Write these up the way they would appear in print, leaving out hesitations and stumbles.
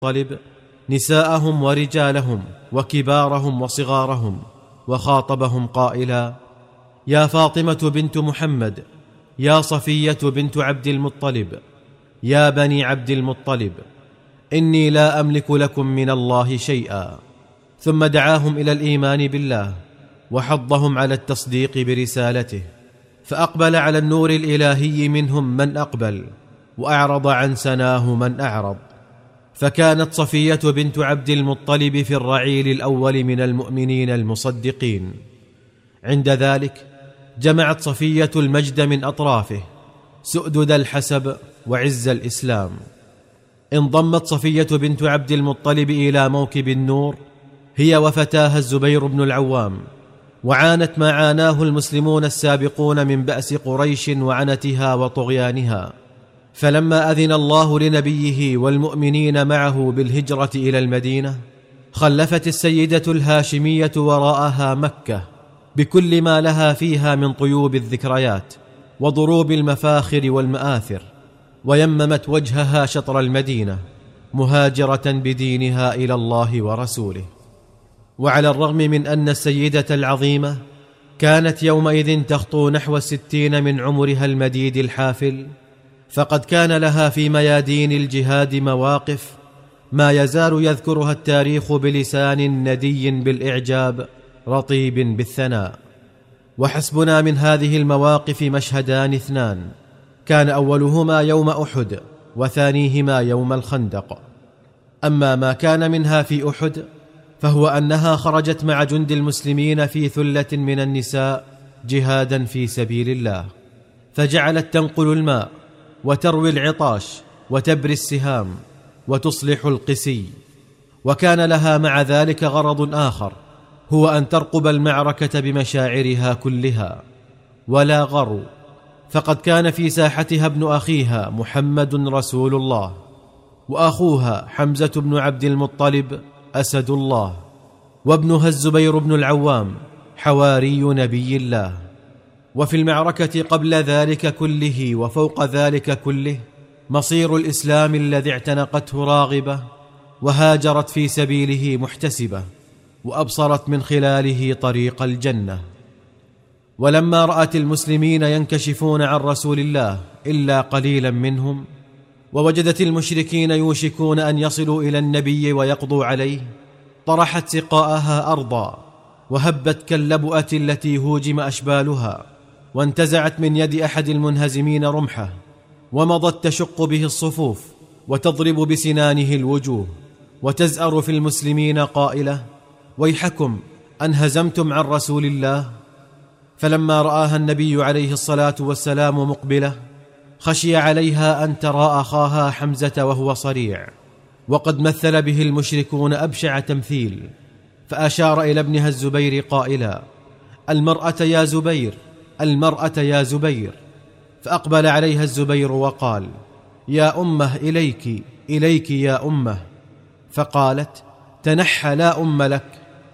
المطلب نساءهم ورجالهم وكبارهم وصغارهم، وخاطبهم قائلا: يا فاطمة بنت محمد، يا صفية بنت عبد المطلب، يا بني عبد المطلب، إني لا أملك لكم من الله شيئا. ثم دعاهم إلى الإيمان بالله وحضهم على التصديق برسالته، فأقبل على النور الإلهي منهم من أقبل، وأعرض عن سناه من أعرض. فكانت صفية بنت عبد المطلب في الرعيل الأول من المؤمنين المصدقين. عند ذلك جمعت صفية المجد من أطرافه، سؤدد الحسب وعز الإسلام. انضمت صفية بنت عبد المطلب إلى موكب النور هي وفتاها الزبير بن العوام، وعانت ما عاناه المسلمون السابقون من بأس قريش وعنتها وطغيانها. فلما أذن الله لنبيه والمؤمنين معه بالهجرة إلى المدينة، خلفت السيدة الهاشمية وراءها مكة بكل ما لها فيها من طيوب الذكريات وضروب المفاخر والمآثر، ويممت وجهها شطر المدينة مهاجرة بدينها إلى الله ورسوله. وعلى الرغم من أن السيدة العظيمة كانت يومئذ تخطو نحو 60 من عمرها المديد الحافل، فقد كان لها في ميادين الجهاد مواقف ما يزال يذكرها التاريخ بلسان ندي بالإعجاب رطيب بالثناء. وحسبنا من هذه المواقف مشهدان اثنان، كان أولهما يوم أحد، وثانيهما يوم الخندق. أما ما كان منها في أحد فهو أنها خرجت مع جند المسلمين في ثلة من النساء جهادا في سبيل الله، فجعلت تنقل الماء وتروي العطاش وتبري السهام وتصلح القسي. وكان لها مع ذلك غرض آخر، هو أن ترقب المعركة بمشاعرها كلها ولا غرو، فقد كان في ساحتها ابن أخيها محمد رسول الله، وأخوها حمزة بن عبد المطلب أسد الله، وابنها الزبير بن العوام حواري نبي الله. وفي المعركة قبل ذلك كله وفوق ذلك كله مصير الإسلام الذي اعتنقته راغبة، وهاجرت في سبيله محتسبة، وأبصرت من خلاله طريق الجنة. ولما رأت المسلمين ينكشفون عن رسول الله إلا قليلا منهم، ووجدت المشركين يوشكون أن يصلوا إلى النبي ويقضوا عليه، طرحت سقاءها أرضا، وهبت كاللبؤة التي هوجم أشبالها، وانتزعت من يد أحد المنهزمين رمحه، ومضت تشق به الصفوف وتضرب بسنانه الوجوه، وتزأر في المسلمين قائلة: ويحكم أن هزمتم عن رسول الله. فلما رآها النبي عليه الصلاة والسلام مقبلة، خشي عليها أن ترى أخاها حمزة وهو صريع، وقد مثل به المشركون أبشع تمثيل، فأشار إلى ابنها الزبير قائلا: المرأة يا زبير، المرأة يا زبير. فأقبل عليها الزبير وقال: يا أمه إليك، إليك يا أمه. فقالت: تنحى لا أم لك.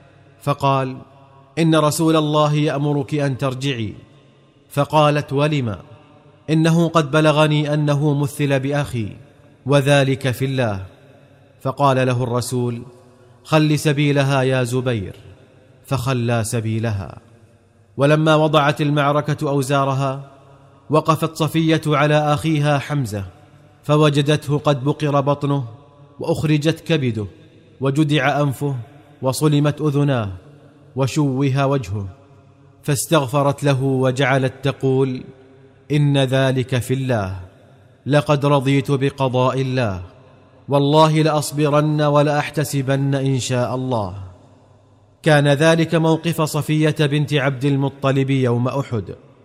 فقال: إن رسول الله يأمرك أن ترجعي. فقالت: ولم؟ إنه قد بلغني أنه مثل بأخي، وذلك في الله. فقال له الرسول: خل سبيلها يا زبير. فخلى سبيلها. ولما وضعت المعركة أوزارها، وقفت صفية على أخيها حمزة، فوجدته قد بقر بطنه، وأخرجت كبده، وجدع أنفه، وصلمت أذناه، وشوه وجهه، فاستغفرت له وجعلت تقول: إن ذلك في الله، لقد رضيت بقضاء الله، والله لأصبرن ولأحتسبن إن شاء الله. كان ذلك موقف صفية بنت عبد المطلب يوم أحد.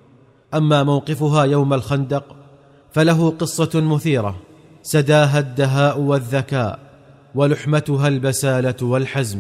أما موقفها يوم الخندق فله قصة مثيرة سداها الدهاء والذكاء، ولحمتها البسالة والحزم.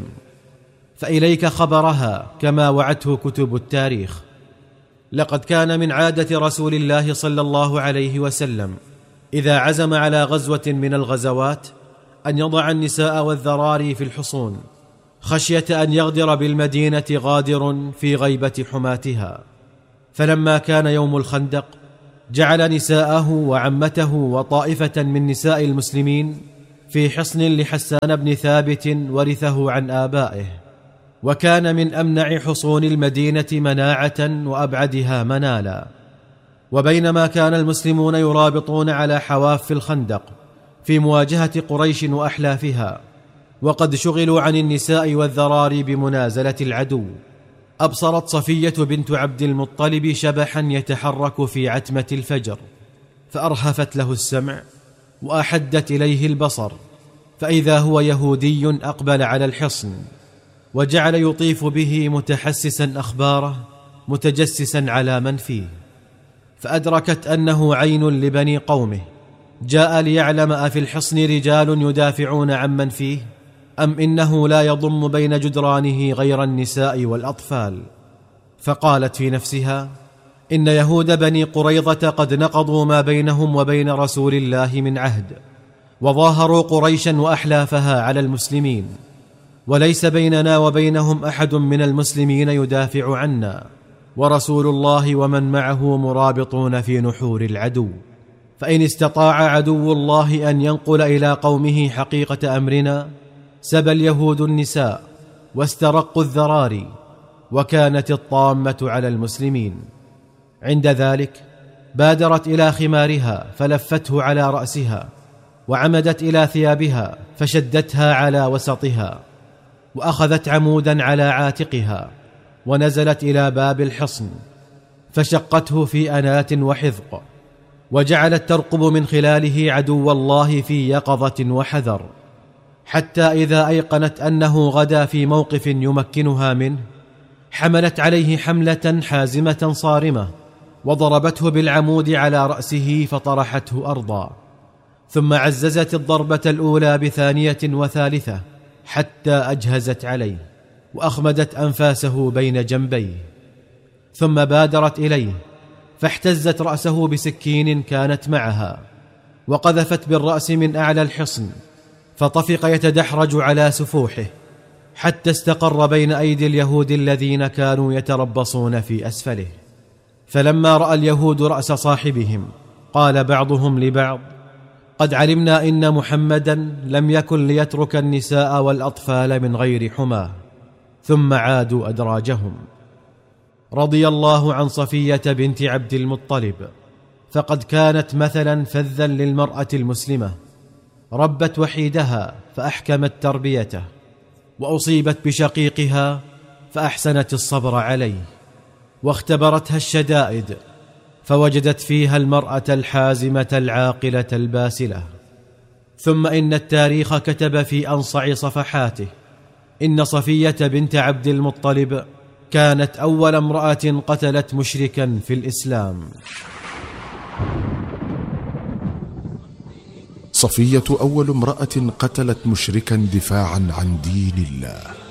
فإليك خبرها كما وعته كتب التاريخ. لقد كان من عادة رسول الله صلى الله عليه وسلم إذا عزم على غزوة من الغزوات أن يضع النساء والذراري في الحصون، خشية أن يغدر بالمدينة غادر في غيبة حماتها. فلما كان يوم الخندق جعل نساءه وعمته وطائفة من نساء المسلمين في حصن لحسان بن ثابت ورثه عن آبائه، وكان من أمنع حصون المدينة مناعة وأبعدها منالا. وبينما كان المسلمون يرابطون على حواف الخندق في مواجهة قريش وأحلافها، وقد شغلوا عن النساء والذراري بمنازلة العدو، أبصرت صفية بنت عبد المطلب شبحا يتحرك في عتمة الفجر، فأرهفت له السمع وأحدت إليه البصر، فإذا هو يهودي أقبل على الحصن، وجعل يطيف به متحسسا أخباره متجسسا على من فيه، فأدركت أنه عين لبني قومه، جاء ليعلم أفي الحصن رجال يدافعون عن من فيه، أم إنه لا يضم بين جدرانه غير النساء والأطفال. فقالت في نفسها: إن يهود بني قريظة قد نقضوا ما بينهم وبين رسول الله من عهد، وظاهروا قريشا وأحلافها على المسلمين، وليس بيننا وبينهم أحد من المسلمين يدافع عنا، ورسول الله ومن معه مرابطون في نحور العدو، فإن استطاع عدو الله أن ينقل إلى قومه حقيقة أمرنا سبى اليهود النساء واسترقوا الذراري، وكانت الطامة على المسلمين. عند ذلك بادرت إلى خمارها فلفته على رأسها، وعمدت إلى ثيابها فشدتها على وسطها، وأخذت عمودا على عاتقها، ونزلت إلى باب الحصن فشقته في أنات وحذق، وجعلت ترقب من خلاله عدو الله في يقظة وحذر، حتى إذا أيقنت أنه غدا في موقف يمكنها منه حملت عليه حملة حازمة صارمة، وضربته بالعمود على رأسه فطرحته أرضا، ثم عززت الضربة الأولى بثانية وثالثة حتى أجهزت عليه، وأخمدت أنفاسه بين جنبيه، ثم بادرت إليه فاحتزت رأسه بسكين كانت معها، وقذفت بالرأس من أعلى الحصن، فطفق يتدحرج على سفوحه حتى استقر بين أيدي اليهود الذين كانوا يتربصون في أسفله. فلما رأى اليهود رأس صاحبهم قال بعضهم لبعض: قد علمنا إن محمدا لم يكن ليترك النساء والأطفال من غير حماه، ثم عادوا أدراجهم. رضي الله عن صفية بنت عبد المطلب، فقد كانت مثلا فذا للمرأة المسلمة، ربت وحيدها فأحكمت تربيته، وأصيبت بشقيقها فأحسنت الصبر عليه، واختبرتها الشدائد فوجدت فيها المرأة الحازمة العاقلة الباسلة. ثم إن التاريخ كتب في أنصع صفحاته إن صفية بنت عبد المطلب كانت أول امرأة قتلت مشركا في الإسلام. صفية أول امرأة قتلت مشركا دفاعا عن دين الله.